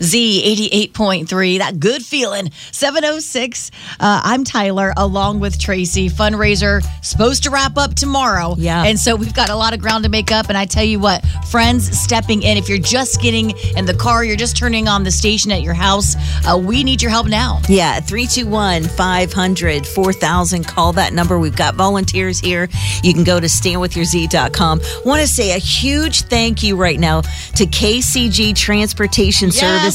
Z88.3, that good feeling. 7:06. I'm Tyler, along with Tracy. Fundraiser supposed to wrap up tomorrow. Yeah. And so we've got a lot of ground to make up. And I tell you what, friends stepping in. If you're just getting in the car, you're just turning on the station at your house, we need your help now. Yeah, 321-500-4000. Call that number. We've got volunteers here. You can go to standwithyourz.com. Want to say a huge thank you right now to KCG Transportation Services.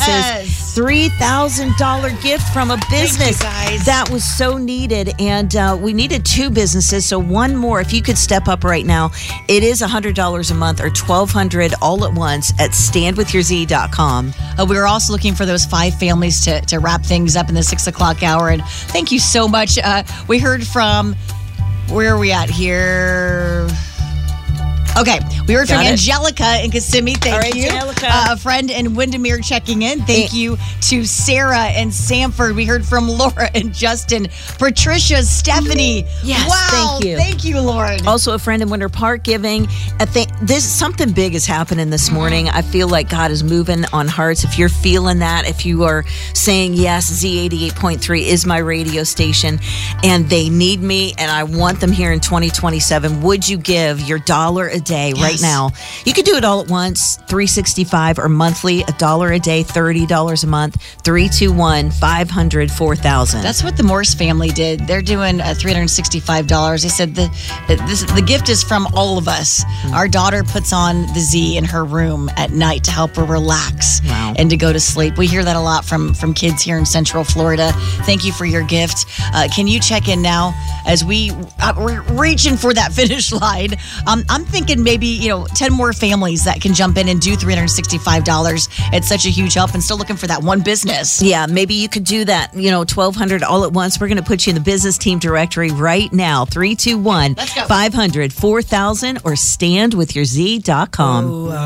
$3,000 gift from a business. Thank you, guys. That was so needed. And we needed 2 businesses. So one more, if you could step up right now, it is $100 a month or $1,200 all at once at standwithyourz.com. We were also looking for those 5 families to wrap things up in the 6 o'clock hour. And thank you so much. We heard from, where are we at here? Okay, we heard from Angelica in Kissimmee. Thank you. Angelica. A friend in Windermere checking in. Thank you to Sarah and Sanford. We heard from Laura and Justin. Patricia, Stephanie. Yes, wow, thank you. Thank you, Lord. Also, a friend in Winter Park giving. Something big is happening this morning. I feel like God is moving on hearts. If you're feeling that, if you are saying, yes, Z88.3 is my radio station, and they need me, and I want them here in 2027, would you give your $1 a day right now? You could do it all at once, $365 or monthly, $1 a day, $30 a month, 321-500-4000. That's what the Morse family did. They're doing $365. They said the gift is from all of us. Our daughter puts on the Z in her room at night to help her relax and to go to sleep. We hear that a lot from kids here in Central Florida. Thank you for your gift. Can you check in now as we're reaching for that finish line? I'm thinking maybe 10 more families that can jump in and do $365. It's such a huge help, and still looking for that one business. Yeah, maybe you could do that, $1,200 all at once. We're going to put you in the business team directory right now. 321-500-4000 or standwithyourz.com.